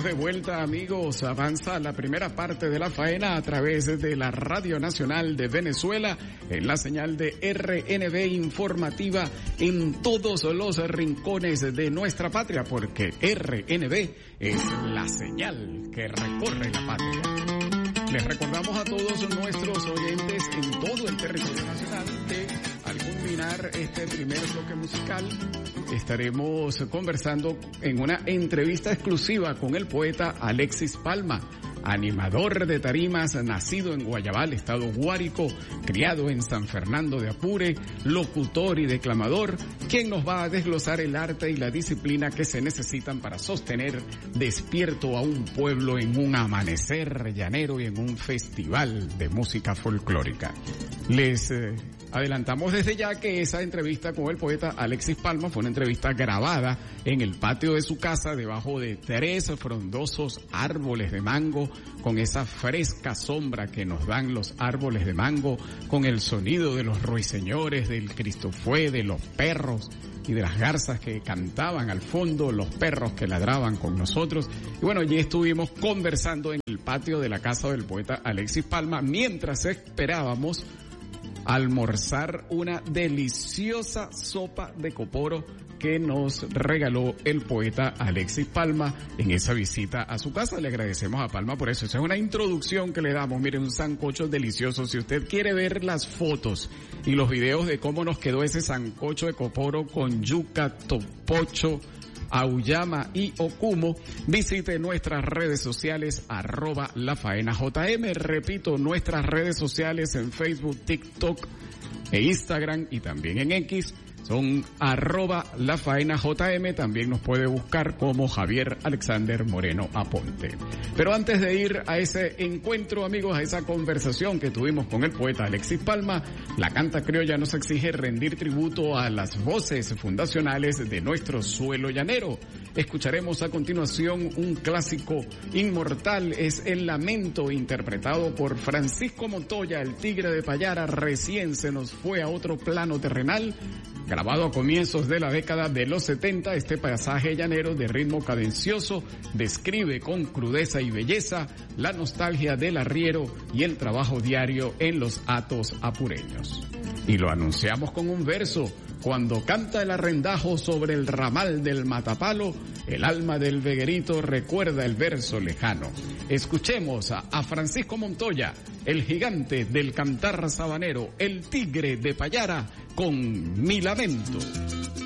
Estamos de vuelta, amigos. Avanza la primera parte de la faena a través de la Radio Nacional de Venezuela en la señal de RNB informativa en todos los rincones de nuestra patria, porque RNB es la señal que recorre la patria. Les recordamos a todos nuestros oyentes en todo el territorio nacional que al culminar este primer bloque musical estaremos conversando en una entrevista exclusiva con el poeta Alexis Palma, animador de tarimas, nacido en Guayabal, estado Guárico, criado en San Fernando de Apure, locutor y declamador, quien nos va a desglosar el arte y la disciplina que se necesitan para sostener despierto a un pueblo en un amanecer llanero y en un festival de música folclórica. Les adelantamos desde ya que esa entrevista con el poeta Alexis Palma fue una entrevista grabada en el patio de su casa debajo de 3 frondosos árboles de mango, con esa fresca sombra que nos dan los árboles de mango, con el sonido de los ruiseñores, del Cristofué, de los perros y de las garzas que cantaban al fondo, los perros que ladraban con nosotros. Y bueno, allí estuvimos conversando en el patio de la casa del poeta Alexis Palma mientras esperábamos almorzar una deliciosa sopa de coporo que nos regaló el poeta Alexis Palma en esa visita a su casa. Le agradecemos a Palma por eso. Esa es una introducción que le damos. Mire, un sancocho delicioso. Si usted quiere ver las fotos y los videos de cómo nos quedó ese sancocho de coporo con yuca, topocho, auyama y ocumo, visite nuestras redes sociales @lafaenajm. Repito, nuestras redes sociales en Facebook, TikTok e Instagram y también en X son @lafaenajm. También nos puede buscar como Javier Alexander Moreno Aponte. Pero antes de ir a ese encuentro, amigos, a esa conversación que tuvimos con el poeta Alexis Palma, la Canta Criolla nos exige rendir tributo a las voces fundacionales de nuestro suelo llanero. Escucharemos a continuación un clásico inmortal, es El Lamento, interpretado por Francisco Montoya, el Tigre de Payara. Recién se nos fue a otro plano terrenal. Grabado a comienzos de la década de los 70, este pasaje llanero de ritmo cadencioso describe con crudeza y belleza la nostalgia del arriero y el trabajo diario en los hatos apureños. Y lo anunciamos con un verso: cuando canta el arrendajo sobre el ramal del matapalo, el alma del veguerito recuerda el verso lejano. Escuchemos a Francisco Montoya, el gigante del cantar sabanero, el Tigre de Payara, con Mi Lamento.